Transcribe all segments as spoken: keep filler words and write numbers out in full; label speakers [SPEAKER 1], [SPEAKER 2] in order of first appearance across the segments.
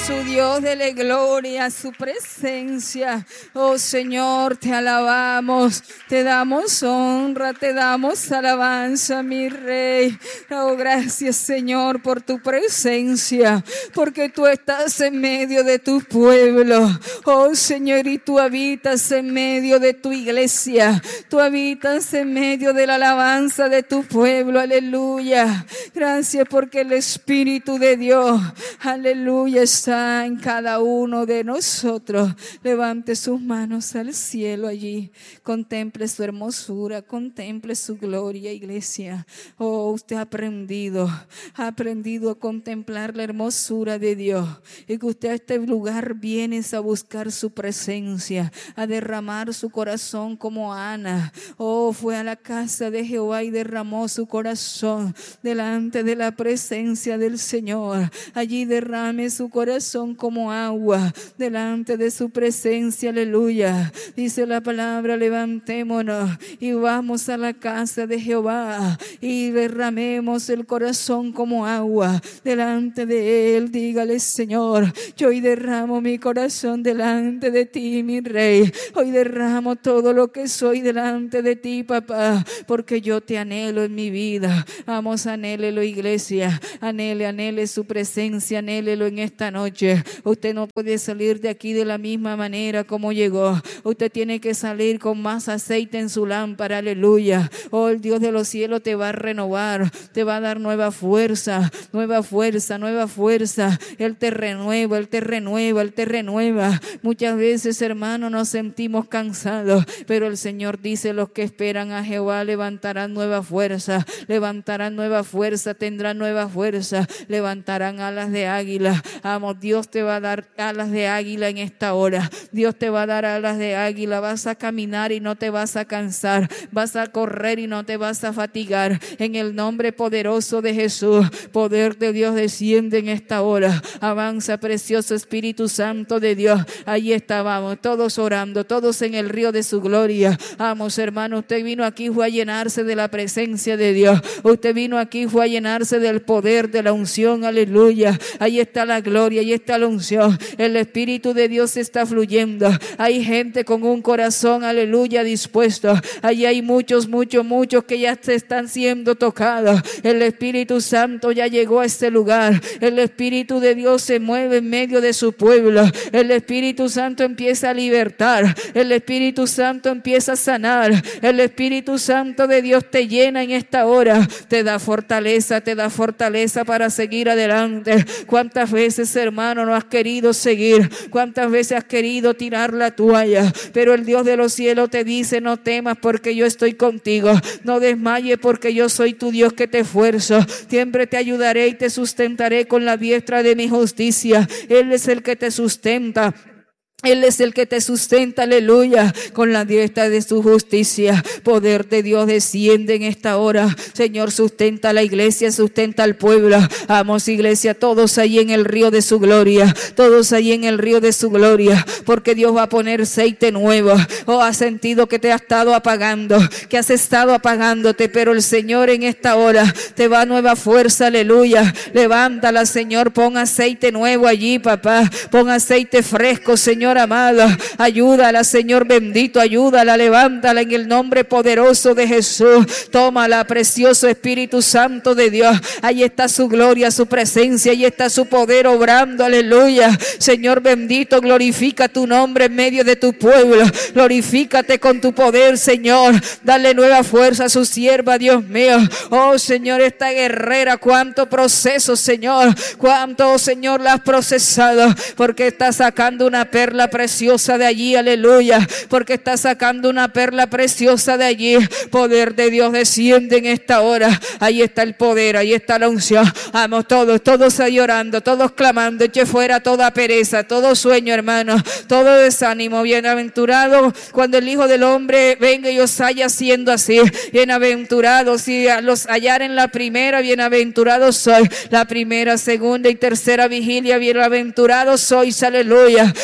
[SPEAKER 1] su Dios, dele gloria a su presencia. Oh Señor, te alabamos, te damos honra, te damos alabanza, mi Rey. Oh, gracias, Señor, por tu presencia, porque tú estás en medio de tu pueblo. Oh Señor, y tú habitas en medio de tu iglesia, tú habitas en medio de la alabanza de tu pueblo. Aleluya. Gracias porque el Espíritu de Dios, aleluya, está en cada uno de nosotros. Levante sus manos al cielo allí, contemple su hermosura, contemple su gloria, iglesia. Oh, usted ha aprendido, ha aprendido a contemplar la hermosura de Dios, y que usted a este lugar viene a buscar su presencia, a derramar su corazón como Ana. Oh, fue a la casa de Jehová y derramó su corazón delante de la presencia del Señor. Allí derrame su corazón como agua delante de su presencia. Aleluya. Dice la palabra: levantémonos y vamos a la casa de Jehová y derramemos el corazón como agua delante de él. Dígale: Señor, yo hoy derramo mi corazón delante de ti, mi Rey. Hoy derramo todo lo que soy delante de ti, papá, porque yo te anhelo en mi vida. Vamos, anhélelo, iglesia. Anhele, anhele su presencia, anhélelo en esta noche. Usted no puede salir de aquí de la misma manera como llegó. Usted tiene que salir con más aceite en su lámpara. Aleluya. Oh, el Dios de los cielos te va a renovar, te va a dar nueva fuerza, nueva fuerza, nueva fuerza. Él te renueva, Él te renueva, Él te renueva. Muchas veces, hermano, nos sentimos cansados, pero el Señor dice: los que esperan a Jehová levantarán nueva fuerza, levantarán nueva fuerza, tendrán nueva fuerza, levantarán alas de águila. Amo, Dios te va a dar alas de águila en esta hora. Dios te va a dar alas de águila. Vas a caminar y no te vas a cansar, vas a correr y no te vas a fatigar. En el nombre poderoso de Jesús, poder de Dios desciende en esta hora. Avanza, precioso Espíritu Santo de Dios. Ahí estábamos todos orando, todos en el río de su gloria. Vamos, hermano, usted vino aquí fue a llenarse de la presencia de Dios. Usted vino aquí fue a llenarse del poder de la unción. Aleluya. Ahí está la gloria, ahí está la unción. El Espíritu de Dios está fluyendo. Hay gente con un corazón, aleluya, dispuesto. Ahí hay muchos, muchos, muchos que ya se están siendo tocados. El Espíritu Santo ya llegó a este lugar. El Espíritu de Dios se mueve en medio de su pueblo. El Espíritu Santo empieza a libertar. El Espíritu Santo empieza a sanar. El Espíritu Santo de Dios te llena en esta hora. Te da fortaleza, te da fortaleza para seguir adelante. ¿Cuántas veces, hermano, no has querido seguir? ¿Cuántas veces has querido tirar la toalla? Pero el Dios de los cielos te dice: no temas porque yo estoy contigo. No desmayes porque yo soy tu Dios que te esfuerzo. Siempre te ayudaré y te sustentaré con la diestra de mi justicia. Él es el que te sustenta. Él es el que te sustenta, aleluya, con la diestra de su justicia. Poder de Dios desciende en esta hora. Señor, sustenta a la iglesia, sustenta al pueblo. Vamos, iglesia, todos ahí en el río de su gloria, todos ahí en el río de su gloria, porque Dios va a poner aceite nuevo. Oh, has sentido que te ha estado apagando, que has estado apagándote, pero el Señor en esta hora te va a nueva fuerza, aleluya. Levántala, Señor, pon aceite nuevo allí, papá, pon aceite fresco, Señor amada, ayúdala, Señor bendito, ayúdala, levántala en el nombre poderoso de Jesús. Tómala, precioso Espíritu Santo de Dios. Ahí está su gloria, su presencia, ahí está su poder obrando, aleluya. Señor bendito, glorifica tu nombre en medio de tu pueblo. Glorifícate con tu poder, Señor. Dale nueva fuerza a su sierva, Dios mío. Oh, Señor, esta guerrera, cuánto proceso, Señor, cuánto, Señor, la has procesado, porque está sacando una perla preciosa de allí, aleluya, porque está sacando una perla preciosa de allí. Poder de Dios desciende en esta hora. Ahí está el poder, ahí está la unción. Vamos todos, todos ahí orando, todos clamando: eche fuera toda pereza, todo sueño, hermano, todo desánimo. Bienaventurado cuando el Hijo del Hombre venga y os haya siendo así. Bienaventurado si los hallar en la primera, bienaventurado soy. La primera, segunda y tercera vigilia, bienaventurado sois, aleluya. Oh,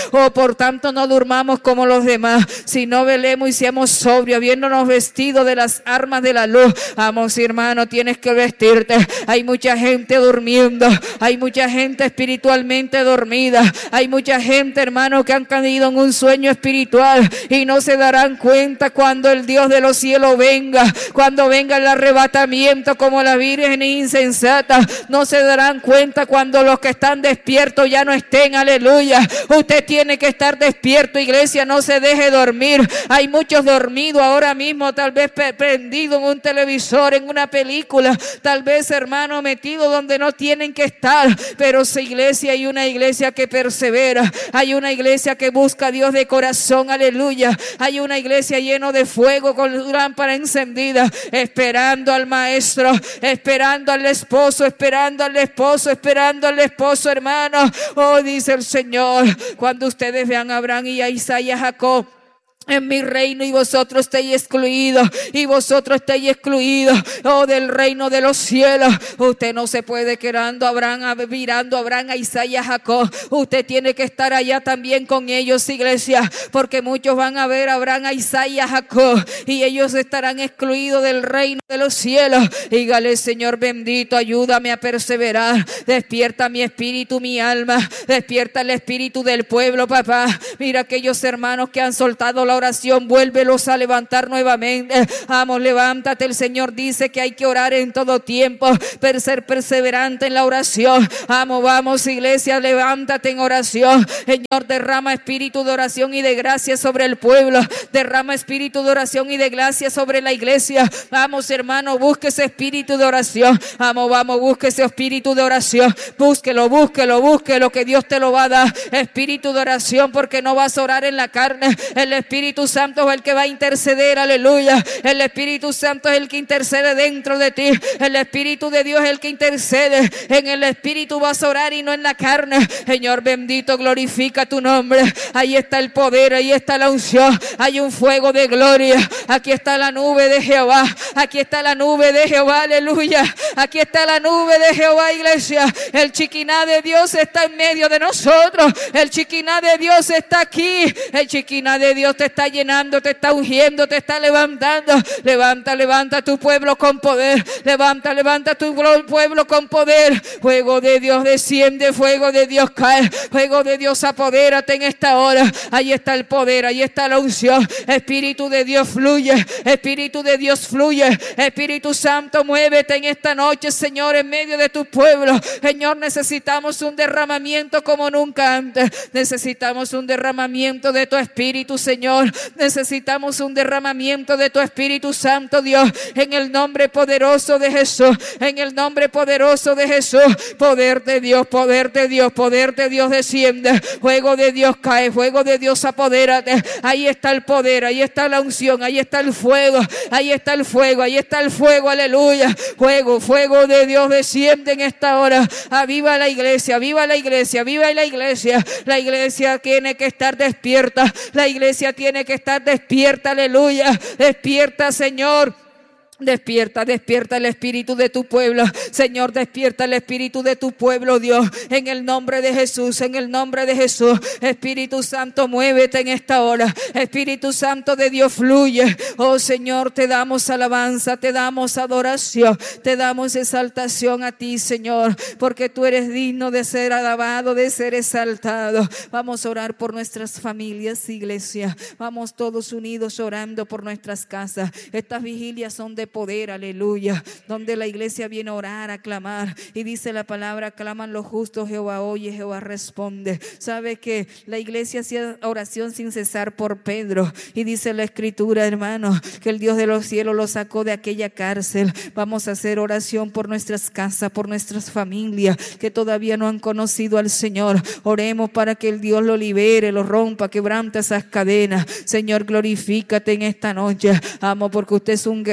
[SPEAKER 1] Por tanto, no durmamos como los demás, sino velemos y seamos sobrios, habiéndonos vestido de las armas de la luz. Vamos, hermano, tienes que vestirte. Hay mucha gente durmiendo, hay mucha gente espiritualmente dormida, hay mucha gente, hermano, que han caído en un sueño espiritual y no se darán cuenta cuando el Dios de los cielos venga, cuando venga el arrebatamiento como la virgen insensata. No se darán cuenta cuando los que están despiertos ya no estén. Aleluya. Usted tiene que estar despierto, iglesia, no se deje dormir. Hay muchos dormidos ahora mismo, tal vez prendido en un televisor, en una película, tal vez, hermano, metido donde no tienen que estar. Pero esa iglesia, hay una iglesia que persevera, hay una iglesia que busca a Dios de corazón. Aleluya. Hay una iglesia lleno de fuego, con lámpara encendida, esperando al maestro, esperando al esposo, esperando al esposo, esperando al esposo, hermano. Oh, dice el Señor, cuando ustedes vean a Abraham y a Isaac y a Jacob en mi reino, y vosotros estéis excluidos, y vosotros estéis excluidos, oh, del reino de los cielos. Usted no se puede quedando a Abraham, mirando a Abraham, a Isaac y a Jacob. Usted tiene que estar allá también con ellos, iglesia, porque muchos van a ver a Abraham, a Isaac y a Jacob, y ellos estarán excluidos del reino de los cielos. Dígale: Señor bendito, ayúdame a perseverar. Despierta mi espíritu, mi alma, despierta el espíritu del pueblo, papá. Mira aquellos hermanos que han soltado la oración, vuélvelos a levantar nuevamente. Vamos, levántate. El Señor dice que hay que orar en todo tiempo, per ser perseverante en la oración. Vamos, vamos, iglesia, levántate en oración. Señor, derrama espíritu de oración y de gracia sobre el pueblo, derrama espíritu de oración y de gracia sobre la iglesia. Vamos, hermano, busque ese espíritu de oración. Vamos, vamos, busque ese espíritu de oración. Búsquelo, búsquelo, búsquelo, que Dios te lo va a dar. Espíritu de oración, porque no vas a orar en la carne. El Espíritu Espíritu Santo es el que va a interceder. Aleluya. El Espíritu Santo es el que intercede dentro de ti. El Espíritu de Dios es el que intercede. En el Espíritu vas a orar y no en la carne. Señor bendito, glorifica tu nombre. Ahí está el poder, ahí está la unción. Hay un fuego de gloria. Aquí está la nube de Jehová. Aquí está la nube de Jehová. Aleluya. Aquí está la nube de Jehová, iglesia. El chiquiná de Dios está en medio de nosotros. El chiquiná de Dios está aquí. El chiquiná de Dios te está llenando, te está ungiendo, te está levantando. Levanta, levanta tu pueblo con poder. Levanta, levanta tu pueblo con poder. Fuego de Dios desciende, fuego de Dios cae, fuego de Dios apodérate en esta hora. Ahí está el poder, ahí está la unción. Espíritu de Dios fluye, Espíritu de Dios fluye. Espíritu Santo, muévete en esta noche, Señor, en medio de tu pueblo. Señor, necesitamos un derramamiento como nunca antes. Necesitamos un derramamiento de tu Espíritu, Señor. Necesitamos un derramamiento de tu Espíritu Santo, Dios, en el nombre poderoso de Jesús, en el nombre poderoso de Jesús. Poder de Dios, poder de Dios, poder de Dios desciende, fuego de Dios cae, fuego de Dios apodérate. Ahí está el poder, ahí está la unción, ahí está el fuego, ahí está el fuego, ahí está el fuego, aleluya. Fuego, fuego de Dios desciende en esta hora. Aviva la iglesia, viva la iglesia, viva la iglesia. La iglesia tiene que estar despierta, la iglesia tiene que estar despierta, aleluya. Despierta, Señor. Despierta, despierta el espíritu de tu pueblo, Señor, despierta el espíritu de tu pueblo, Dios, en el nombre de Jesús, en el nombre de Jesús. Espíritu Santo, muévete en esta hora. Espíritu Santo de Dios, fluye. Oh Señor, te damos alabanza, te damos adoración, te damos exaltación a ti, Señor, porque tú eres digno de ser alabado, de ser exaltado. Vamos a orar por nuestras familias, iglesia. Vamos todos unidos orando por nuestras casas. Estas vigilias son de poder, aleluya, donde la iglesia viene a orar, a clamar, y dice la palabra: claman los justos, Jehová oye, Jehová responde. Sabe que la iglesia hacía oración sin cesar por Pedro, y dice la escritura, hermano, que el Dios de los cielos lo sacó de aquella cárcel. Vamos a hacer oración por nuestras casas, por nuestras familias que todavía no han conocido al Señor. Oremos para que el Dios lo libere, lo rompa, quebranta esas cadenas. Señor, glorifícate en esta noche. Amo, porque usted es un guerrero,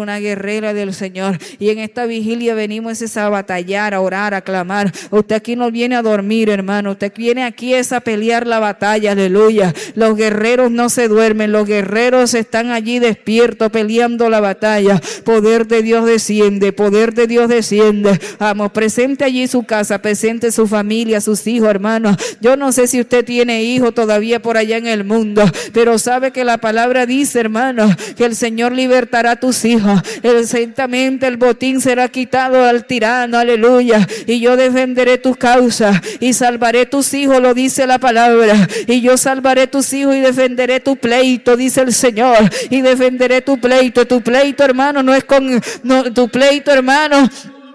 [SPEAKER 1] una guerrera del Señor. Y en esta vigilia venimos es a batallar, a orar, a clamar. Usted aquí no viene a dormir, hermano. Usted viene aquí es a pelear la batalla, aleluya. Los guerreros no se duermen, los guerreros están allí despiertos peleando la batalla. Poder de Dios desciende, poder de Dios desciende. Vamos, presente allí su casa, presente su familia, sus hijos, hermanos. Yo no sé si usted tiene hijos todavía por allá en el mundo, pero sabe que la palabra dice, hermano, que el Señor libertará a tus hijos. El, ciertamente el botín será quitado al tirano, aleluya. Y yo defenderé tus causas y salvaré tus hijos, lo dice la palabra. Y yo salvaré tus hijos y defenderé tu pleito, dice el Señor. Y defenderé tu pleito. Tu pleito, hermano, no es con, no, tu pleito, hermano,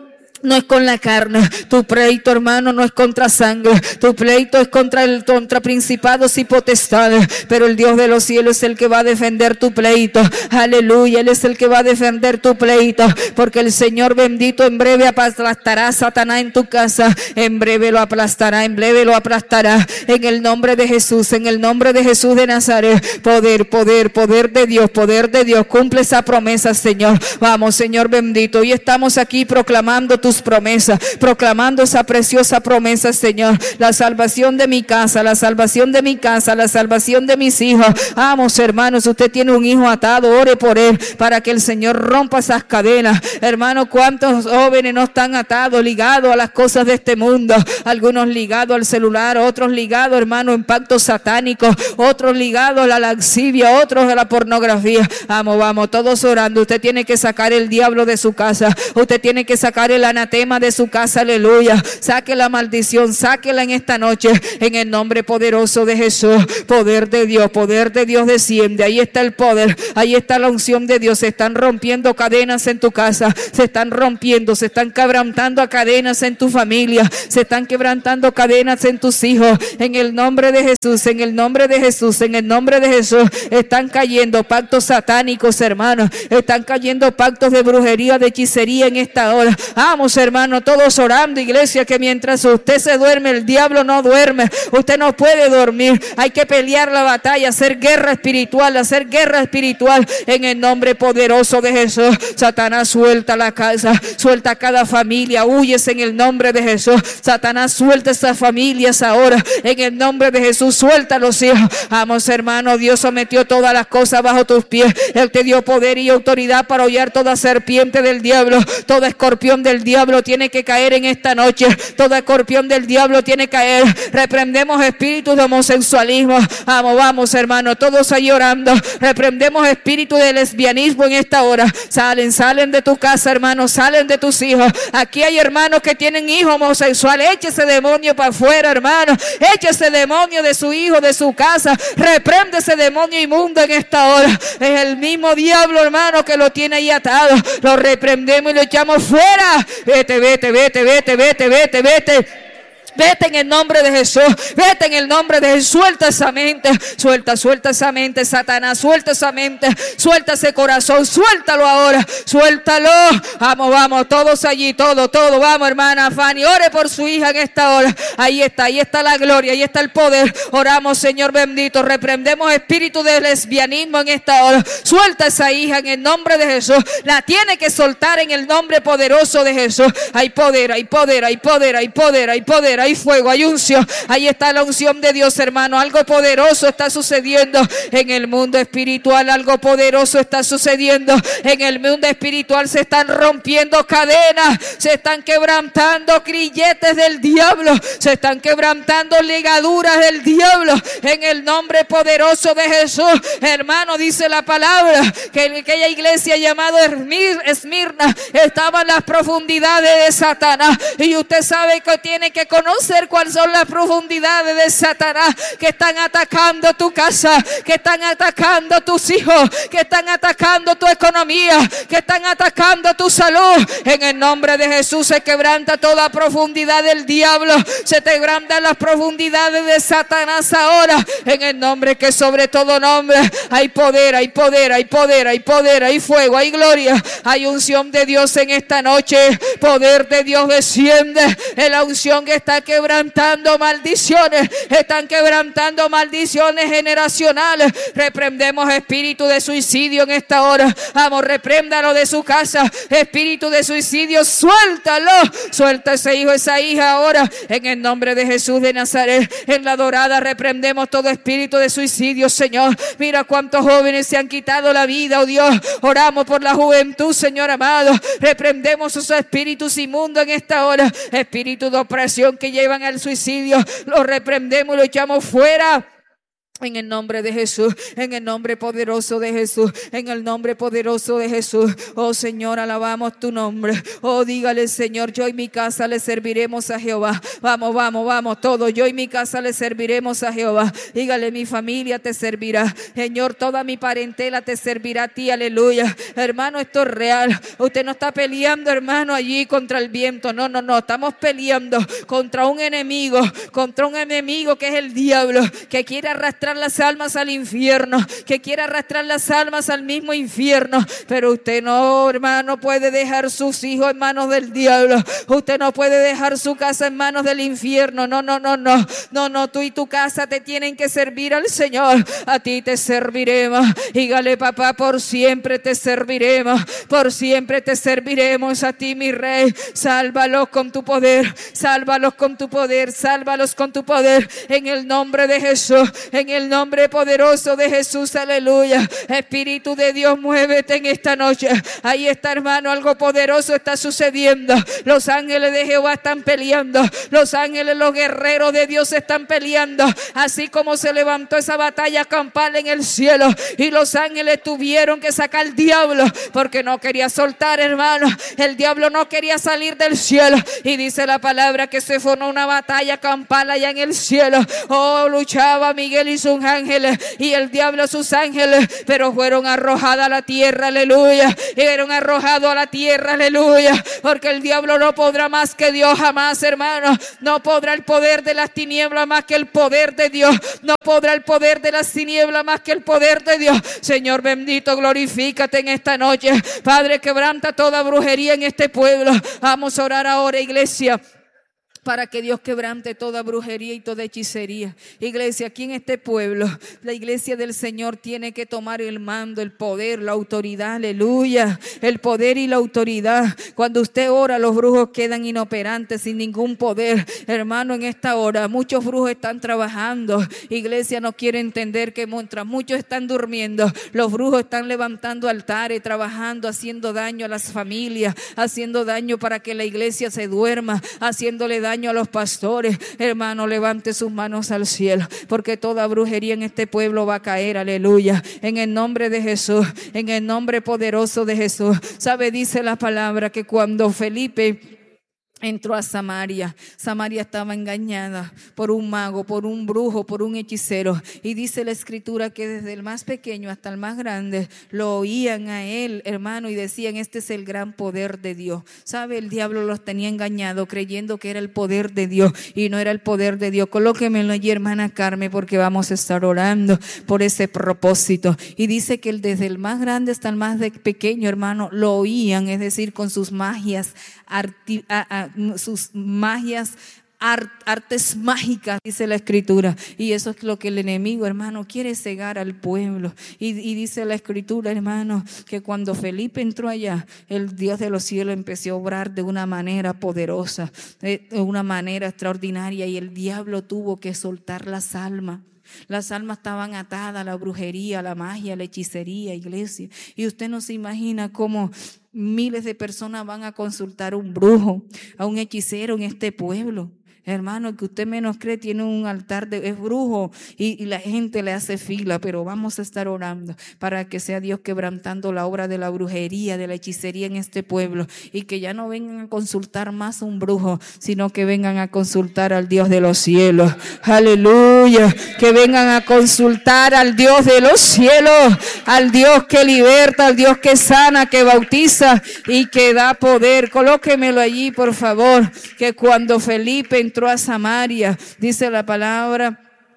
[SPEAKER 1] no es con la carne. Tu pleito, hermano, no es contra sangre. Tu pleito es contra el contra principados y potestades. Pero el Dios de los cielos es el que va a defender tu pleito. Aleluya, Él es el que va a defender tu pleito. Porque el Señor bendito en breve aplastará a Satanás en tu casa. En breve lo aplastará, en breve lo aplastará. En el nombre de Jesús, en el nombre de Jesús de Nazaret. Poder, poder, poder de Dios, poder de Dios. Cumple esa promesa, Señor. Vamos, Señor bendito. Hoy estamos aquí proclamando tu promesas, proclamando esa preciosa promesa, Señor. La salvación de mi casa, la salvación de mi casa, la salvación de mis hijos. Vamos, hermanos, usted tiene un hijo atado, ore por él para que el Señor rompa esas cadenas. Hermano, ¿cuántos jóvenes no están atados, ligados a las cosas de este mundo? Algunos ligados al celular, otros ligados, hermano, en pactos satánicos, otros ligados a la laxivia, otros a la pornografía. Vamos, vamos, todos orando. Usted tiene que sacar el diablo de su casa. Usted tiene que sacar el anatema de su casa, aleluya. Saque la maldición, sáquela en esta noche, en el nombre poderoso de Jesús. Poder de Dios, poder de Dios desciende. Ahí está el poder, ahí está la unción de Dios. Se están rompiendo cadenas en tu casa, se están rompiendo, se están quebrantando cadenas en tu familia, se están quebrantando cadenas en tus hijos. En el nombre de Jesús, en el nombre de Jesús, en el nombre de Jesús, están cayendo pactos satánicos, hermanos. Están cayendo pactos de brujería, de hechicería en esta hora. Vamos, hermano, todos orando, iglesia, que mientras usted se duerme, el diablo no duerme. Usted no puede dormir. Hay que pelear la batalla, hacer guerra espiritual, hacer guerra espiritual en el nombre poderoso de Jesús. Satanás, suelta la casa, suelta cada familia, huyes en el nombre de Jesús. Satanás, suelta esas familias ahora en el nombre de Jesús. Suelta a los hijos. Vamos, hermano, Dios sometió todas las cosas bajo tus pies. Él te dio poder y autoridad para hollar toda serpiente del diablo, toda escorpión del diablo tiene que caer en esta noche. Toda escorpión del diablo tiene que caer. Reprendemos espíritus de homosexualismo. Vamos, vamos, hermano, todos ahí orando. Reprendemos espíritu de lesbianismo en esta hora. Salen, salen de tu casa, hermano, salen de tus hijos. Aquí hay hermanos que tienen hijos homosexuales. Eche ese demonio para afuera, hermano. Eche ese demonio de su hijo, de su casa. Reprende ese demonio inmundo en esta hora. Es el mismo diablo, hermano, que lo tiene ahí atado. Lo reprendemos y lo echamos fuera. Vete, vete, vete, vete, vete, vete, vete. Vete en el nombre de Jesús, vete en el nombre de Jesús. Suelta esa mente, suelta, suelta esa mente, Satanás, suelta esa mente, suelta ese corazón, suéltalo ahora, suéltalo. Vamos, vamos, todos allí, todo, todo, vamos, hermana Fanny, ore por su hija en esta hora. Ahí está, ahí está la gloria, ahí está el poder. Oramos, Señor bendito, reprendemos espíritu de lesbianismo en esta hora. Suelta esa hija en el nombre de Jesús, la tiene que soltar en el nombre poderoso de Jesús. Hay poder, hay poder, hay poder, hay poder, hay poder. Hay fuego, hay unción. Ahí está la unción de Dios, hermano. Algo poderoso está sucediendo en el mundo espiritual. Algo poderoso está sucediendo en el mundo espiritual. Se están rompiendo cadenas, se están quebrantando grilletes del diablo, se están quebrantando ligaduras del diablo en el nombre poderoso de Jesús. Hermano, dice la palabra que en aquella iglesia llamada Esmirna estaban las profundidades de Satanás. Y usted sabe que tiene que conocer cuáles son las profundidades de Satanás que están atacando tu casa, que están atacando tus hijos, que están atacando tu economía, que están atacando tu salud. En el nombre de Jesús se quebranta toda profundidad del diablo, se quebrantan las profundidades de Satanás ahora. En el nombre que sobre todo nombre, hay poder, hay poder, hay poder, hay poder, hay fuego, hay gloria, hay unción de Dios en esta noche. Poder de Dios desciende, en la unción que está quebrantando maldiciones, están quebrantando maldiciones generacionales. Reprendemos espíritu de suicidio en esta hora. Vamos, repréndalo de su casa. Espíritu de suicidio, suéltalo. Suelta ese hijo, esa hija ahora. En el nombre de Jesús de Nazaret, en la Dorada reprendemos todo espíritu de suicidio, Señor. Mira cuántos jóvenes se han quitado la vida, oh Dios. Oramos por la juventud, Señor amado. Reprendemos esos espíritus inmundos en esta hora. Espíritu de opresión que llevan al suicidio, lo reprendemos y lo echamos fuera. En el nombre de Jesús, en el nombre poderoso de Jesús, en el nombre poderoso de Jesús. Oh Señor, alabamos tu nombre. Oh, dígale, Señor, yo y mi casa le serviremos a Jehová. Vamos, vamos, vamos, todos. Yo y mi casa le serviremos a Jehová. Dígale, mi familia te servirá. Señor, toda mi parentela te servirá a ti. Aleluya. Hermano, esto es real. Usted no está peleando, hermano, allí contra el viento. No, no, no. Estamos peleando contra un enemigo, contra un enemigo que es el diablo, que quiere arrastrar las almas al infierno, que quiere arrastrar las almas al mismo infierno. Pero usted no, hermano, puede dejar sus hijos en manos del diablo. Usted no puede dejar su casa en manos del infierno. No, no, no, no, no, no. Tú y tu casa te tienen que servir al Señor. A ti te serviremos. Dígale, papá, por siempre te serviremos, por siempre te serviremos a ti, mi Rey. Sálvalos con tu poder, sálvalos con tu poder, sálvalos con tu poder, en el nombre de Jesús, en el nombre poderoso de Jesús. Aleluya. Espíritu de Dios, muévete en esta noche. Ahí está, hermano, algo poderoso está sucediendo. Los ángeles de Jehová están peleando. Los ángeles, los guerreros de Dios están peleando. Así como se levantó esa batalla campal en el cielo y los ángeles tuvieron que sacar al diablo porque no quería soltar, hermano. El diablo no quería salir del cielo y dice la palabra que se formó una batalla campal allá en el cielo. Oh, luchaba Miguel y sus ángeles y el diablo sus ángeles, pero fueron arrojados a la tierra. Aleluya. Fueron arrojados a la tierra. Aleluya. Porque el diablo no podrá más que Dios jamás, hermano. No podrá el poder de las tinieblas más que el poder de Dios. No podrá el poder de las tinieblas más que el poder de Dios. Señor bendito, glorifícate en esta noche. Padre, quebranta toda brujería en este pueblo. Vamos a orar ahora, iglesia, para que Dios quebrante toda brujería y toda hechicería. Iglesia, aquí en este pueblo, la iglesia del Señor tiene que tomar el mando, el poder, la autoridad. Aleluya. El poder y la autoridad. Cuando usted ora, los brujos quedan inoperantes, sin ningún poder. Hermano, en esta hora muchos brujos están trabajando. Iglesia no quiere entender que mientras muchos están durmiendo, los brujos están levantando altares, trabajando, haciendo daño a las familias, haciendo daño para que la iglesia se duerma, haciéndole daño a los pastores. Hermano, levante sus manos al cielo, porque toda brujería en este pueblo va a caer. Aleluya. En el nombre de Jesús, en el nombre poderoso de Jesús. Sabe, dice la palabra que cuando Felipe entró a Samaria, Samaria estaba engañada por un mago, por un brujo, por un hechicero. Y dice la escritura que desde el más pequeño hasta el más grande lo oían a él, hermano, y decían: este es el gran poder de Dios. ¿Sabe? El diablo los tenía engañado creyendo que era el poder de Dios y no era el poder de Dios. Colóquemelo allí, hermana Carmen, porque vamos a estar orando por ese propósito. Y dice que desde el más grande hasta el más pequeño, hermano, lo oían, es decir, con sus magias, arti- a, a, sus magias, art, artes mágicas, dice la escritura. Y eso es lo que el enemigo, hermano, quiere cegar al pueblo. Y, y dice la escritura, hermano, que cuando Felipe entró allá, el Dios de los cielos empezó a obrar de una manera poderosa, de una manera extraordinaria, y el diablo tuvo que soltar las almas. Las almas estaban atadas a la brujería, a la magia, a la hechicería, iglesia. Y usted no se imagina cómo miles de personas van a consultar a un brujo, a un hechicero en este pueblo. Hermano, que usted menos cree, tiene un altar de es brujo y, y la gente le hace fila, pero vamos a estar orando para que sea Dios quebrantando la obra de la brujería, de la hechicería en este pueblo, y que ya no vengan a consultar más a un brujo, sino que vengan a consultar al Dios de los cielos. Aleluya. Que vengan a consultar al Dios de los cielos, al Dios que liberta, al Dios que sana, que bautiza y que da poder. Colóquemelo allí, por favor, que cuando Felipe entró a Samaria, dice la palabra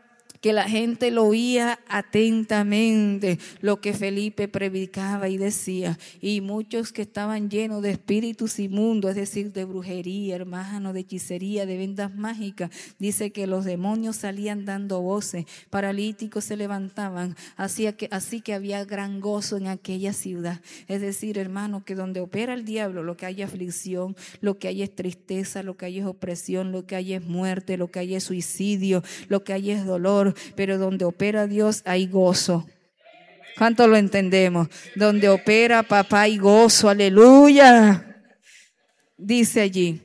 [SPEAKER 1] que la gente lo oía atentamente, lo que Felipe predicaba y decía. Y muchos que estaban llenos de espíritus inmundos, es decir, de brujería, hermano, de hechicería, de vendas mágicas, dice que los demonios salían dando voces, paralíticos se levantaban, así que, así que había gran gozo en aquella ciudad. Es decir, hermano, que donde opera el diablo, lo que hay es aflicción, lo que hay es tristeza, lo que hay es opresión, lo que hay es muerte, lo que hay es suicidio, lo que hay es dolor, pero donde opera Dios hay gozo. ¿Cuánto lo entendemos? Donde opera papá hay gozo, aleluya. Dice allí,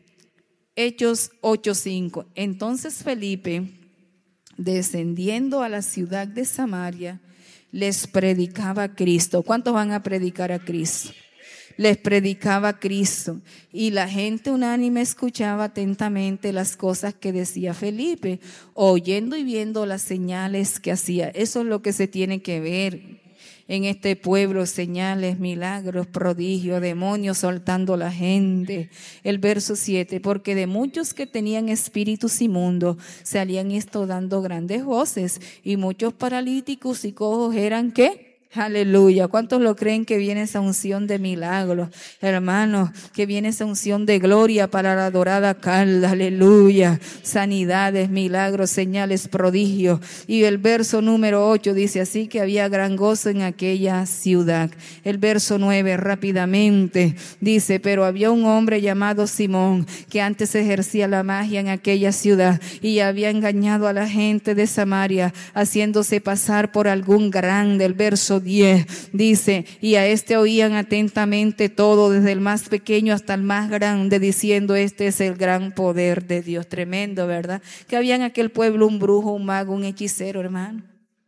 [SPEAKER 1] Hechos ocho cinco. Entonces Felipe, descendiendo a la ciudad de Samaria, les predicaba a Cristo. ¿Cuántos van a predicar a Cristo? Les predicaba a Cristo, y la gente unánime escuchaba atentamente las cosas que decía Felipe, oyendo y viendo las señales que hacía. Eso es lo que se tiene que ver en este pueblo: señales, milagros, prodigios, demonios soltando la gente. El verso siete, porque de muchos que tenían espíritus inmundos salían esto dando grandes voces, y muchos paralíticos y cojos eran ¿qué? Aleluya. ¿Cuántos lo creen que viene esa unción de milagros, hermanos? Que viene esa unción de gloria para la adorada Carla. Aleluya. Sanidades, milagros, señales, prodigios. Y el verso número ocho dice así: que había gran gozo en aquella ciudad. El verso nueve rápidamente dice: pero había un hombre llamado Simón, que antes ejercía la magia en aquella ciudad y había engañado a la gente de Samaria, haciéndose pasar por algún grande. El verso diez dice: y a este oían atentamente todo, desde el más pequeño hasta el más grande, diciendo: este es el gran poder de Dios. Tremendo, ¿verdad? Que había en aquel pueblo un brujo, un mago, un hechicero, hermano.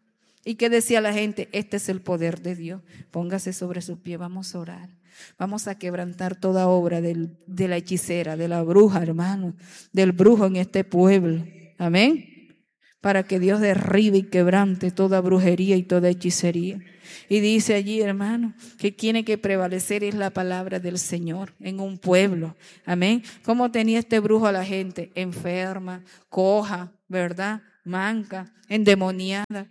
[SPEAKER 1] ¿Y qué decía la gente? Este es el poder de Dios. Póngase sobre sus pies, vamos a orar. Vamos a quebrantar toda obra del, de la hechicera, de la bruja, hermano, del brujo en este pueblo. Amén. Para que Dios derribe y quebrante toda brujería y toda hechicería. Y dice allí, hermano, que tiene que prevalecer es la palabra del Señor en un pueblo. Amén. ¿Cómo tenía este brujo a la gente? Enferma, coja, ¿verdad? Manca, endemoniada.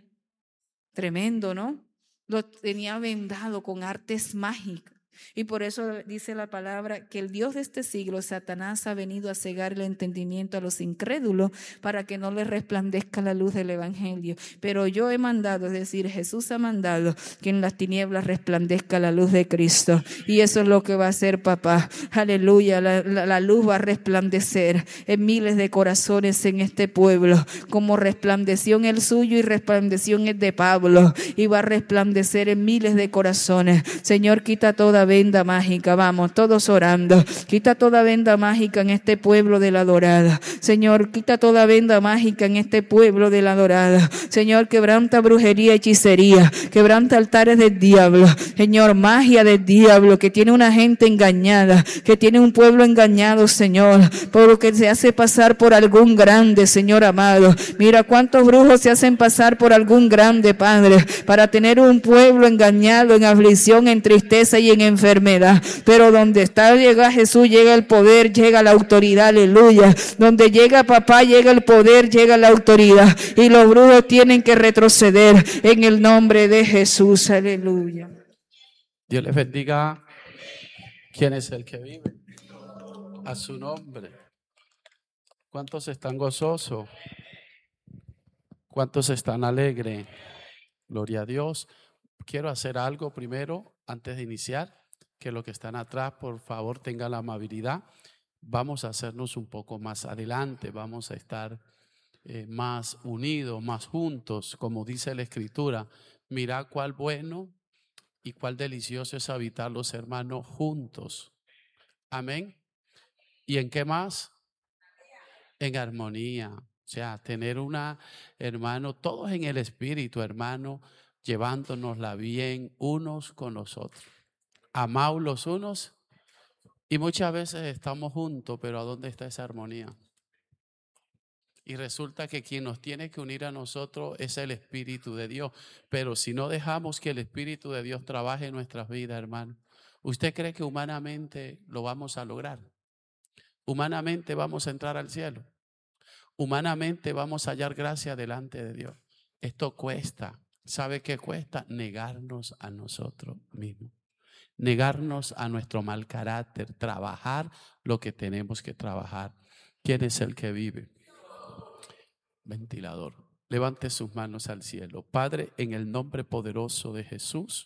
[SPEAKER 1] Tremendo, ¿no? Lo tenía vendado con artes mágicas. Y por eso dice la palabra que el Dios de este siglo, Satanás, ha venido a cegar el entendimiento a los incrédulos para que no les resplandezca la luz del evangelio. Pero yo he mandado, es decir, Jesús ha mandado que en las tinieblas resplandezca la luz de Cristo. Y eso es lo que va a hacer papá. Aleluya, la, la, la luz va a resplandecer en miles de corazones en este pueblo, como resplandeció en el suyo y resplandeció en el de Pablo. Y va a resplandecer en miles de corazones. Señor, quita toda venda mágica, vamos, todos orando. Quita toda venda mágica en este pueblo de la dorada. Señor, quita toda venda mágica en este pueblo de la dorada. Señor, quebranta brujería, hechicería, quebranta altares del diablo. Señor, magia del diablo, que tiene una gente engañada, que tiene un pueblo engañado, Señor, por lo que se hace pasar por algún grande, Señor amado. Mira cuántos brujos se hacen pasar por algún grande, Padre, para tener un pueblo engañado, en aflicción, en tristeza y en enfermedad. enfermedad, pero donde está llega Jesús, llega el poder, llega la autoridad, aleluya. Donde llega papá, llega el poder, llega la autoridad, y los brujos tienen que retroceder en el nombre de Jesús, aleluya.
[SPEAKER 2] Dios les bendiga. ¿Quién es el que vive? A su nombre. ¿Cuántos están gozosos? ¿Cuántos están alegres? Gloria a Dios. Quiero hacer algo primero antes de iniciar. Que los que están atrás, por favor, tengan la amabilidad. Vamos a hacernos un poco más adelante, vamos a estar eh, más unidos, más juntos, como dice la Escritura. Mirad cuál bueno y cuál delicioso es habitar los hermanos juntos. Amén. ¿Y en qué más? En armonía. O sea, tener una, hermano, todos en el espíritu, hermano, llevándonosla bien unos con los otros. Amaos los unos, y muchas veces estamos juntos, pero ¿a dónde está esa armonía? Y resulta que quien nos tiene que unir a nosotros es el Espíritu de Dios. Pero si no dejamos que el Espíritu de Dios trabaje en nuestras vidas, hermano, ¿usted cree que humanamente lo vamos a lograr? Humanamente vamos a entrar al cielo. Humanamente vamos a hallar gracia delante de Dios. Esto cuesta. ¿Sabe qué cuesta? Negarnos a nosotros mismos. Negarnos a nuestro mal carácter. Trabajar lo que tenemos que trabajar. ¿Quién es el que vive? Ventilador. Levante sus manos al cielo. Padre, en el nombre poderoso de Jesús,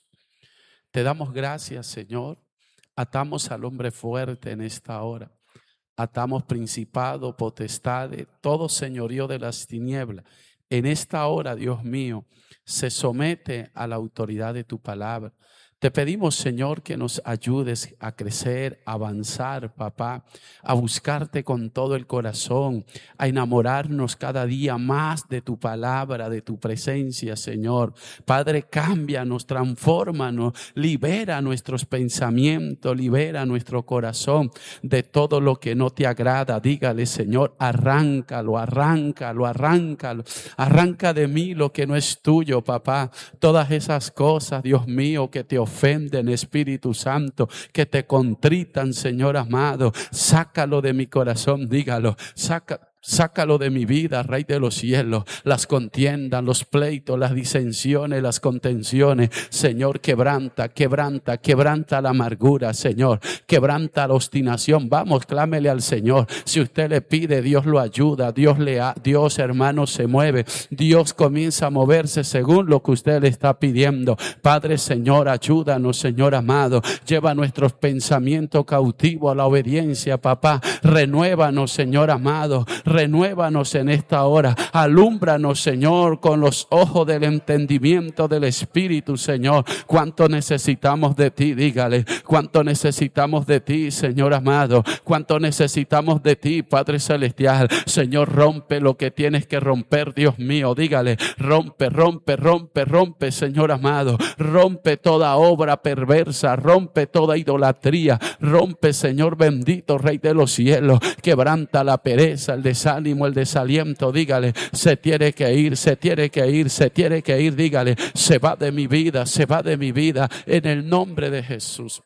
[SPEAKER 2] te damos gracias, Señor. Atamos al hombre fuerte en esta hora. Atamos principado, potestades, todo señorío de las tinieblas. En esta hora, Dios mío, se somete a la autoridad de tu palabra. Te pedimos, Señor, que nos ayudes a crecer, a avanzar, papá, a buscarte con todo el corazón, a enamorarnos cada día más de tu palabra, de tu presencia, Señor. Padre, cámbianos, transfórmanos, libera nuestros pensamientos, libera nuestro corazón de todo lo que no te agrada. Dígale, Señor, arráncalo, arráncalo, arráncalo. Arranca de mí lo que no es tuyo, papá. Todas esas cosas, Dios mío, que te ofenden, Espíritu Santo, que te contritan, Señor amado, sácalo de mi corazón, dígalo, saca. Sácalo de mi vida, Rey de los cielos, las contiendas, los pleitos, las disensiones, las contenciones. Señor, quebranta, quebranta, quebranta la amargura, Señor, quebranta la obstinación. Vamos, clámele al Señor. Si usted le pide, Dios lo ayuda, Dios le ha, Dios, hermano, se mueve. Dios comienza a moverse según lo que usted le está pidiendo. Padre, Señor, ayúdanos, Señor amado. Lleva nuestros pensamientos cautivos a la obediencia, papá. Renuévanos, Señor amado. Renuévanos en esta hora, alúmbranos, Señor, con los ojos del entendimiento del Espíritu, Señor. Cuánto necesitamos de ti, dígale, cuánto necesitamos de ti, Señor amado, cuánto necesitamos de ti, Padre Celestial. Señor, rompe lo que tienes que romper, Dios mío, dígale, rompe, rompe, rompe, rompe, Señor amado, rompe toda obra perversa, rompe toda idolatría, rompe, Señor bendito, Rey de los cielos, quebranta la pereza, el desánimo, ánimo, el desaliento, dígale, se tiene que ir, se tiene que ir, se tiene que ir, dígale, se va de mi vida, se va de mi vida, en el nombre de Jesús.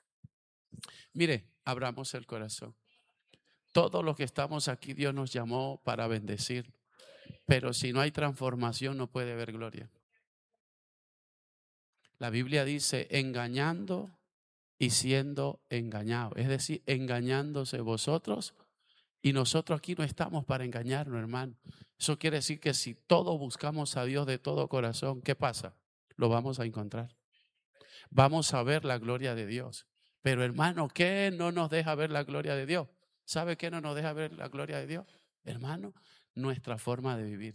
[SPEAKER 2] Mire, abramos el corazón. Todos los que estamos aquí, Dios nos llamó para bendecir, pero si no hay transformación, no puede haber gloria. La Biblia dice, engañando y siendo engañados, es decir, engañándose vosotros. Y nosotros aquí no estamos para engañarnos, hermano. Eso quiere decir que si todos buscamos a Dios de todo corazón, ¿qué pasa? Lo vamos a encontrar. Vamos a ver la gloria de Dios. Pero hermano, ¿qué no nos deja ver la gloria de Dios? ¿Sabe qué no nos deja ver la gloria de Dios? Hermano, nuestra forma de vivir.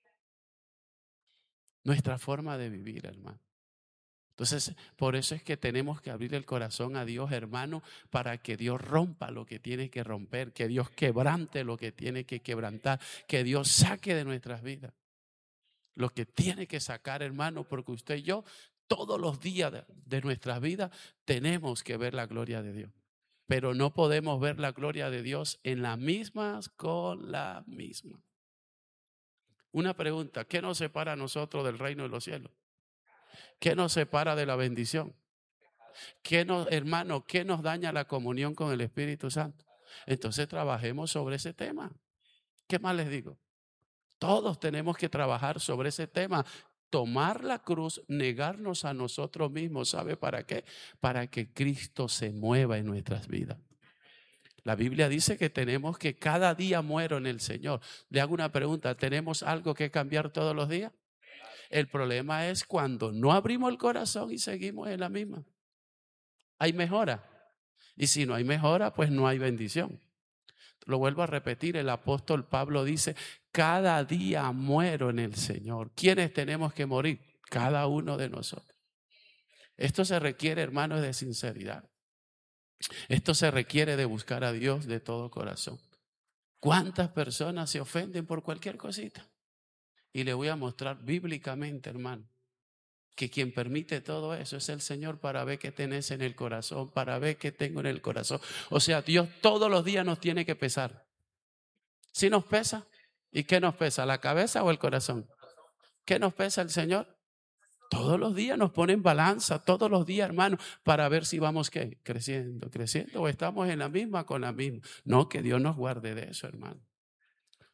[SPEAKER 2] Nuestra forma de vivir, hermano. Entonces, por eso es que tenemos que abrir el corazón a Dios, hermano, para que Dios rompa lo que tiene que romper, que Dios quebrante lo que tiene que quebrantar, que Dios saque de nuestras vidas lo que tiene que sacar, hermano, porque usted y yo todos los días de, de nuestras vidas tenemos que ver la gloria de Dios. Pero no podemos ver la gloria de Dios en las mismas con la misma. Una pregunta, ¿qué nos separa a nosotros del reino de los cielos? ¿Qué nos separa de la bendición? ¿Qué nos, hermano, qué nos daña la comunión con el Espíritu Santo? Entonces trabajemos sobre ese tema. ¿Qué más les digo? Todos tenemos que trabajar sobre ese tema. Tomar la cruz, negarnos a nosotros mismos. ¿Sabe para qué? Para que Cristo se mueva en nuestras vidas. La Biblia dice que tenemos que cada día muero en el Señor. Le hago una pregunta, ¿tenemos algo que cambiar todos los días? El problema es cuando no abrimos el corazón y seguimos en la misma. ¿Hay mejora? Y si no hay mejora, pues no hay bendición. Lo vuelvo a repetir, el apóstol Pablo dice, cada día muero en el Señor. ¿Quiénes tenemos que morir? Cada uno de nosotros. Esto se requiere, hermanos, de sinceridad. Esto se requiere de buscar a Dios de todo corazón. ¿Cuántas personas se ofenden por cualquier cosita? Y le voy a mostrar bíblicamente, hermano, que quien permite todo eso es el Señor para ver qué tenés en el corazón, para ver qué tengo en el corazón. O sea, Dios todos los días nos tiene que pesar. ¿Sí nos pesa? ¿Y qué nos pesa? ¿La cabeza o el corazón? ¿Qué nos pesa el Señor? Todos los días nos pone en balanza, todos los días, hermano, para ver si vamos, ¿qué? Creciendo, creciendo o estamos en la misma con la misma. No, que Dios nos guarde de eso, hermano.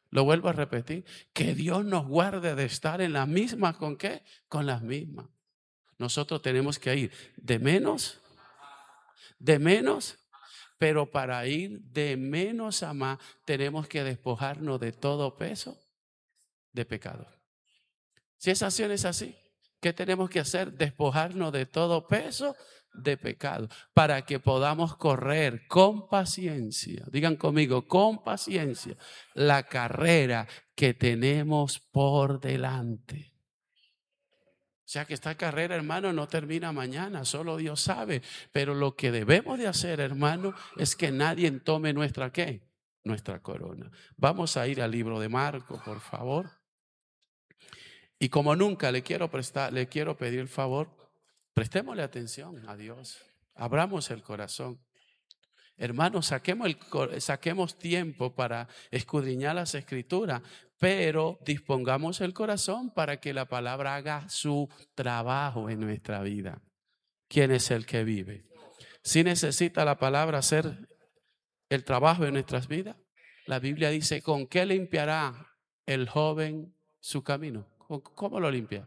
[SPEAKER 2] Lo vuelvo a repetir, que Dios nos guarde de estar en las mismas, ¿con qué? Con las mismas. Nosotros tenemos que ir de menos, de menos, pero para ir de menos a más tenemos que despojarnos de todo peso de pecado. Si esa acción es así, ¿qué tenemos que hacer? Despojarnos de todo peso de pecado para que podamos correr con paciencia. Digan conmigo, con paciencia, la carrera que tenemos por delante. O sea que esta carrera, hermano, no termina mañana, solo Dios sabe. Pero lo que debemos de hacer, hermano, es que nadie tome nuestra, ¿qué? Nuestra corona. Vamos a ir al libro de Marcos, por favor. Y como nunca le quiero prestar, le quiero pedir el favor, prestémosle atención a Dios. Abramos el corazón. Hermanos, saquemos, el, saquemos tiempo para escudriñar las Escrituras, pero dispongamos el corazón para que la palabra haga su trabajo en nuestra vida. ¿Quién es el que vive? Si necesita la palabra hacer el trabajo en nuestras vidas, la Biblia dice, ¿con qué limpiará el joven su camino? ¿Cómo lo limpia?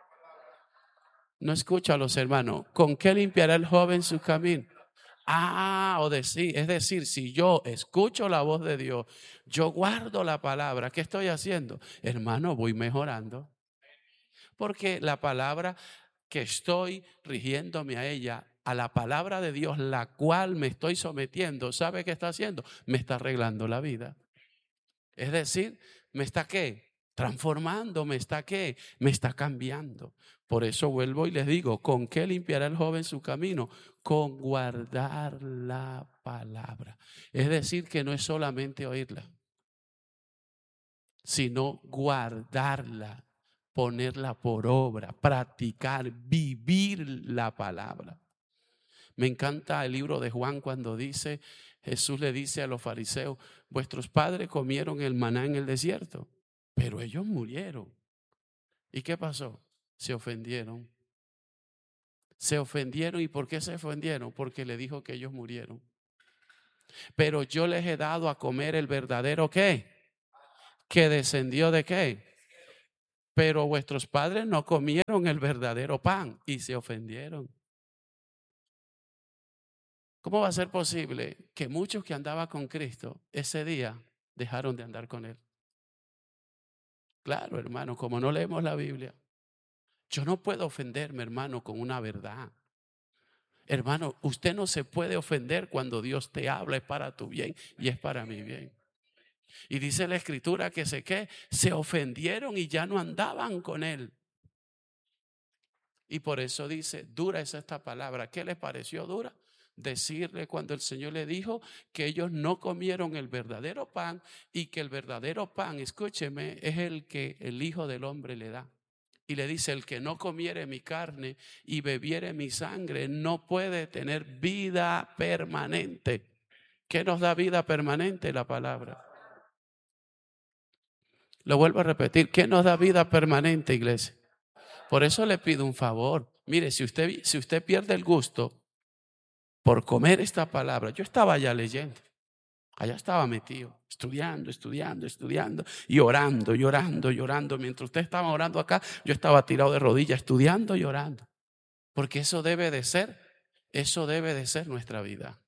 [SPEAKER 2] No escucha a los hermanos. ¿Con qué limpiará el joven su camino? Ah, o decir, es decir, si yo escucho la voz de Dios, yo guardo la palabra, ¿qué estoy haciendo? Hermano, voy mejorando. Porque la palabra que estoy rigiéndome a ella, a la palabra de Dios, la cual me estoy sometiendo, ¿sabe qué está haciendo? Me está arreglando la vida. Es decir, ¿me está qué? Transformando, ¿me está qué? Me está cambiando. Por eso vuelvo y les digo, ¿con qué limpiará el joven su camino? Con guardar la palabra. Es decir, que no es solamente oírla, sino guardarla, ponerla por obra, practicar, vivir la palabra. Me encanta el libro de Juan cuando dice, Jesús le dice a los fariseos, vuestros padres comieron el maná en el desierto, pero ellos murieron. ¿Y qué pasó? Se ofendieron. Se ofendieron. ¿Y por qué se ofendieron? Porque le dijo que ellos murieron. Pero yo les he dado a comer el verdadero ¿qué? ¿Que descendió de qué? Pero vuestros padres no comieron el verdadero pan y se ofendieron. ¿Cómo va a ser posible que muchos que andaban con Cristo ese día dejaron de andar con Él? Claro, hermano, como no leemos la Biblia, yo no puedo ofenderme, hermano, con una verdad. Hermano, usted no se puede ofender cuando Dios te habla, es para tu bien y es para mi bien. Y dice la Escritura que se, ¿qué? Se ofendieron y ya no andaban con Él. Y por eso dice, dura es esta palabra. ¿Qué les pareció dura? Decirle cuando el Señor le dijo que ellos no comieron el verdadero pan y que el verdadero pan, escúcheme, es el que el Hijo del Hombre le da. Y le dice, el que no comiere mi carne y bebiere mi sangre no puede tener vida permanente. ¿Qué nos da vida permanente? La palabra. Lo vuelvo a repetir, ¿qué nos da vida permanente, iglesia? Por eso le pido un favor. Mire, si usted, si usted pierde el gusto por comer esta palabra, yo estaba allá leyendo, allá estaba metido, estudiando, estudiando, estudiando y orando, llorando, llorando. Mientras usted estaba orando acá, yo estaba tirado de rodillas, estudiando y orando. Porque eso debe de ser, eso debe de ser nuestra vida.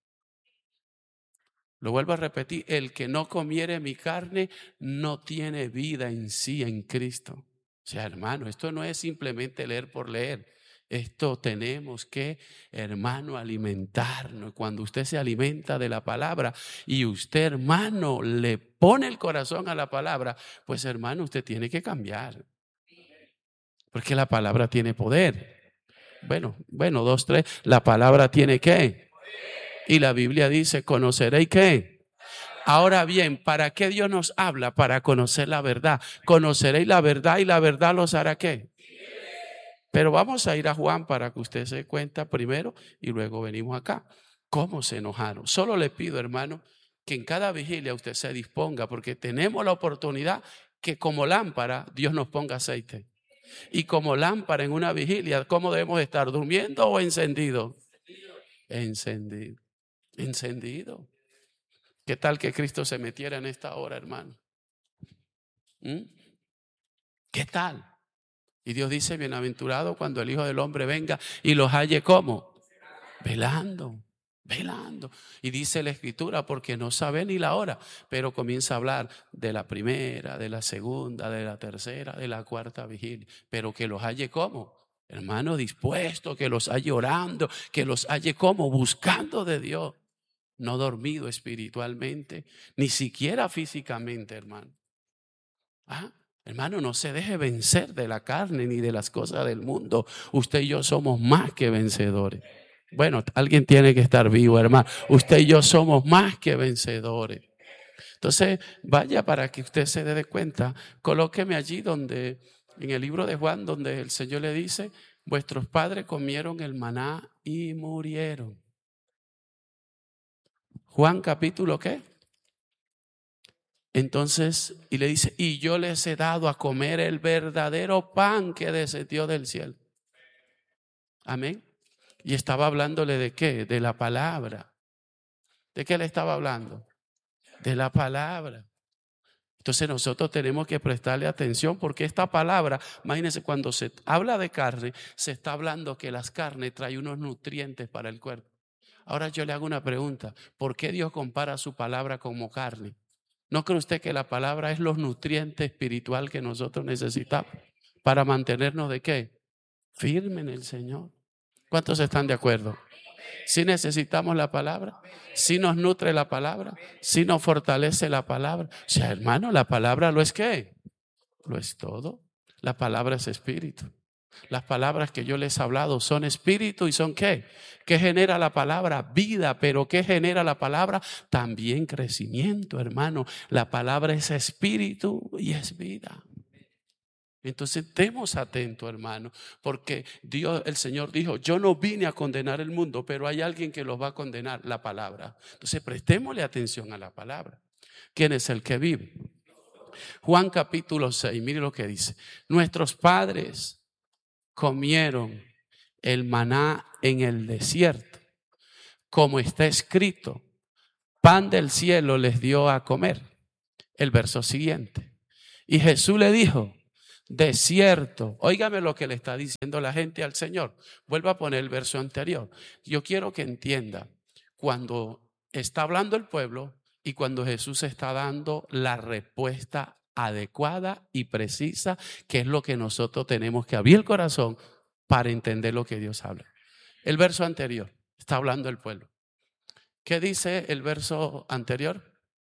[SPEAKER 2] Lo vuelvo a repetir, el que no comiere mi carne no tiene vida en sí, en Cristo. O sea, hermano, esto no es simplemente leer por leer. Esto tenemos que, hermano, alimentarnos. Cuando usted se alimenta de la palabra y usted, hermano, le pone el corazón a la palabra, pues, hermano, usted tiene que cambiar. Porque la palabra tiene poder. Bueno, bueno, dos, tres. La palabra tiene ¿qué? Y la Biblia dice, ¿conoceréis qué? Ahora bien, ¿para qué Dios nos habla? Para conocer la verdad. Conoceréis la verdad y la verdad los hará ¿qué? Pero vamos a ir a Juan para que usted se dé cuenta primero y luego venimos acá. ¿Cómo se enojaron? Solo le pido, hermano, que en cada vigilia usted se disponga porque tenemos la oportunidad que como lámpara Dios nos ponga aceite. Y como lámpara en una vigilia, ¿cómo debemos estar? ¿Durmiendo o encendido? Encendido. Encendido. ¿Qué tal que Cristo se metiera en esta hora, hermano? ¿Mm? ¿Qué tal? Y Dios dice, bienaventurado cuando el Hijo del Hombre venga y los halle ¿cómo? Velando, velando. Y dice la Escritura, porque no sabe ni la hora, pero comienza a hablar de la primera, de la segunda, de la tercera, de la cuarta vigilia. Pero que los halle ¿cómo? Hermano, dispuesto, que los halle orando, que los halle ¿cómo? Buscando de Dios. No dormido espiritualmente, ni siquiera físicamente, hermano. ¿Ah? Hermano, no se deje vencer de la carne ni de las cosas del mundo. Usted y yo somos más que vencedores. Bueno, alguien tiene que estar vivo, hermano. Usted y yo somos más que vencedores. Entonces, vaya para que usted se dé cuenta. Colóqueme allí donde, en el libro de Juan, donde el Señor le dice, vuestros padres comieron el maná y murieron. Juan capítulo ¿qué? Entonces, y le dice, y yo les he dado a comer el verdadero pan que descendió del cielo. Amén. Y estaba hablándole de qué, de la palabra. ¿De qué le estaba hablando? De la palabra. Entonces nosotros tenemos que prestarle atención porque esta palabra, imagínense, cuando se habla de carne, se está hablando que las carnes traen unos nutrientes para el cuerpo. Ahora yo le hago una pregunta, ¿por qué Dios compara su palabra como carne? ¿No cree usted que la palabra es los nutrientes espiritual que nosotros necesitamos para mantenernos de qué? Firme en el Señor. ¿Cuántos están de acuerdo? Si necesitamos la palabra, si nos nutre la palabra, si nos fortalece la palabra. O sea, hermano, la palabra lo es ¿qué? Lo es todo. La palabra es espíritu. Las palabras que yo les he hablado son espíritu y son ¿qué? ¿Qué genera la palabra? Vida. ¿Pero qué genera la palabra? También crecimiento, hermano. La palabra es espíritu y es vida. Entonces estemos atentos, hermano, porque Dios, el Señor dijo, yo no vine a condenar el mundo, pero hay alguien que los va a condenar, la palabra. Entonces prestémosle atención a la palabra. ¿Quién es el que vive? Juan capítulo seis, mire lo que dice. Nuestros padres comieron el maná en el desierto, como está escrito, pan del cielo les dio a comer. El verso siguiente. Y Jesús le dijo, de cierto, óigame lo que le está diciendo la gente al Señor. Vuelva a poner el verso anterior. Yo quiero que entienda, cuando está hablando el pueblo y cuando Jesús está dando la respuesta adecuada y precisa, que es lo que nosotros tenemos que abrir el corazón para entender lo que Dios habla. El verso anterior, está hablando el pueblo. ¿Qué dice el verso anterior?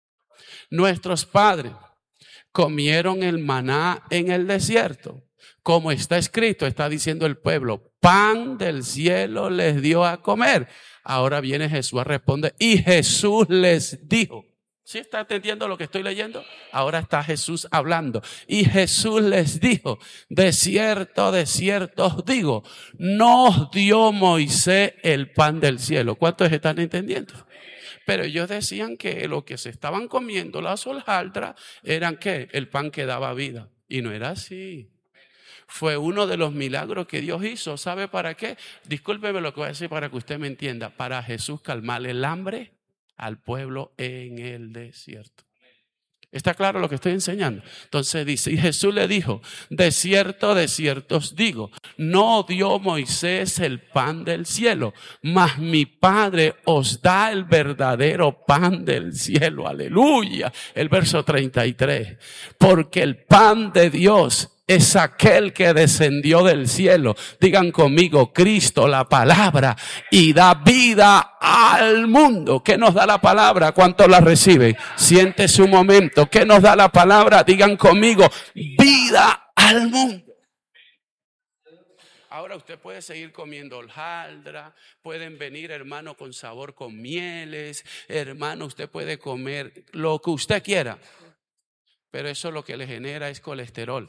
[SPEAKER 2] Nuestros padres comieron el maná en el desierto, como está escrito, está diciendo el pueblo, pan del cielo les dio a comer. Ahora viene Jesús a responder y Jesús les dijo. ¿Sí está entendiendo lo que estoy leyendo? Ahora está Jesús hablando. Y Jesús les dijo, de cierto, de cierto os digo, no os dio Moisés el pan del cielo. ¿Cuántos están entendiendo? Pero ellos decían que lo que se estaban comiendo, las hojaldras, eran ¿qué? El pan que daba vida. Y no era así. Fue uno de los milagros que Dios hizo. ¿Sabe para qué? Discúlpeme lo que voy a decir para que usted me entienda. Para Jesús calmar el hambre al pueblo en el desierto. ¿Está claro lo que estoy enseñando? Entonces dice, y Jesús le dijo, de cierto, de cierto os digo, no dio Moisés el pan del cielo, mas mi Padre os da el verdadero pan del cielo. Aleluya. El verso treinta y tres. Porque el pan de Dios es aquel que descendió del cielo. Digan conmigo, Cristo, la palabra, y da vida al mundo. ¿Qué nos da la palabra? ¿Cuántos la reciben? Siéntese un momento. ¿Qué nos da la palabra? Digan conmigo, vida al mundo. Ahora usted puede seguir comiendo hojaldra, pueden venir, hermano, con sabor con mieles, hermano, usted puede comer lo que usted quiera, pero eso lo que le genera es colesterol.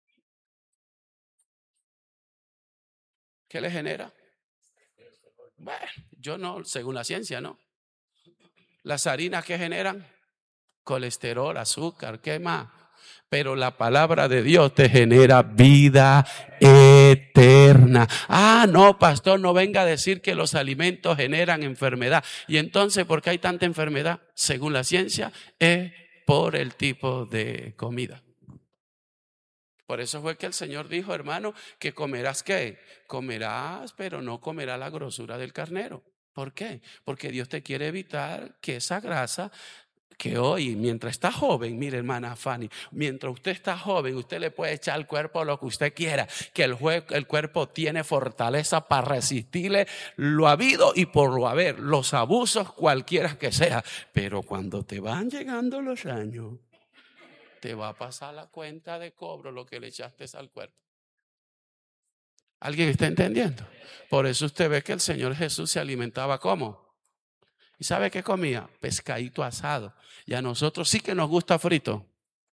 [SPEAKER 2] ¿Qué le genera? Bueno, yo no, según la ciencia, no. Las harinas que generan colesterol, azúcar, ¿qué más? Pero la palabra de Dios te genera vida eterna. Ah, no, pastor, no venga a decir que los alimentos generan enfermedad. Y entonces, ¿por qué hay tanta enfermedad? Según la ciencia, es por el tipo de comida. Por eso fue que el Señor dijo, hermano, que comerás ¿qué? Comerás, pero no comerás la grosura del carnero. ¿Por qué? Porque Dios te quiere evitar que esa grasa que hoy, mientras está joven, mire hermana Fanny, mientras usted está joven, usted le puede echar al cuerpo lo que usted quiera, que el, el cuerpo tiene fortaleza para resistirle lo habido y por lo haber, los abusos cualquiera que sea. Pero cuando te van llegando los años, te va a pasar la cuenta de cobro lo que le echaste al cuerpo. ¿Alguien está entendiendo? Por eso usted ve que el Señor Jesús se alimentaba ¿cómo? ¿Y sabe qué comía? Pescadito asado. Y a nosotros sí que nos gusta frito.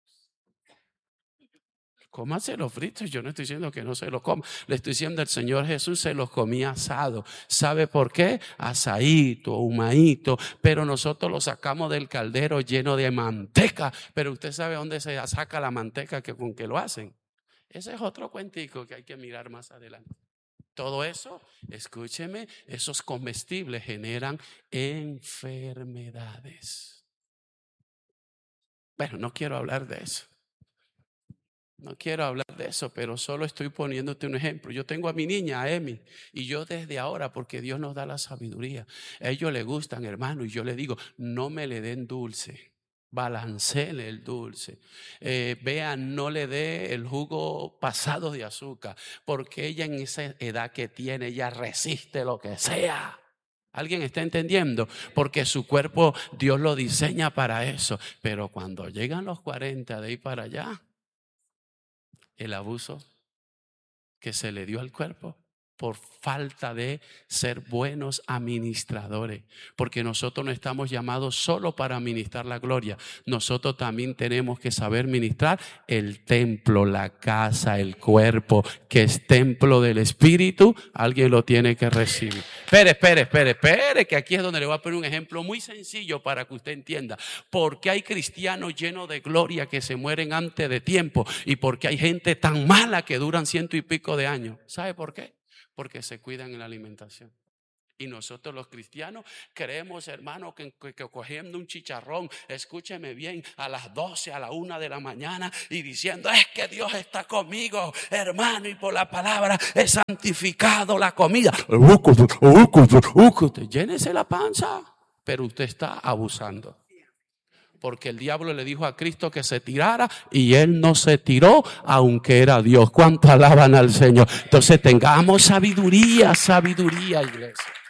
[SPEAKER 2] Cómase los fritos. Yo no estoy diciendo que no se los coma. Le estoy diciendo el Señor Jesús se los comía asado. ¿Sabe por qué? Asadito, humadito. Pero nosotros lo sacamos del caldero lleno de manteca. Pero usted sabe dónde se saca la manteca, que con qué lo hacen. Ese es otro cuentico que hay que mirar más adelante. Todo eso, escúcheme, esos comestibles generan enfermedades. Bueno, no quiero hablar de eso. No quiero hablar de eso, pero solo estoy poniéndote un ejemplo. Yo tengo a mi niña, a Emi, y yo desde ahora, porque Dios nos da la sabiduría, a ellos les gustan, hermano, y yo le digo, no me le den dulce. Balancele el dulce. Eh, vean, no le dé el jugo pasado de azúcar, porque ella en esa edad que tiene, ella resiste lo que sea. ¿Alguien está entendiendo? Porque su cuerpo Dios lo diseña para eso. Pero cuando llegan los cuarenta de ahí para allá, el abuso que se le dio al cuerpo por falta de ser buenos administradores, porque nosotros no estamos llamados solo para administrar la gloria, nosotros también tenemos que saber ministrar el templo, la casa, el cuerpo, que es templo del Espíritu. Alguien lo tiene que recibir. Espere, espere, espere, espere, que aquí es donde le voy a poner un ejemplo muy sencillo para que usted entienda. Porque hay cristianos llenos de gloria que se mueren antes de tiempo, y porque hay gente tan mala que duran ciento y pico de años. ¿Sabe por qué? Porque se cuidan en la alimentación. Y nosotros los cristianos creemos, hermano, que, que, que cogiendo un chicharrón, escúcheme bien, a las doce, a la una de la mañana, y diciendo, es que Dios está conmigo, hermano, y por la palabra he santificado la comida. Llénese la panza, pero usted está abusando. Porque el diablo le dijo a Cristo que se tirara y Él no se tiró, aunque era Dios. ¿Cuánto alaban al Señor? Entonces tengamos sabiduría, sabiduría, iglesia.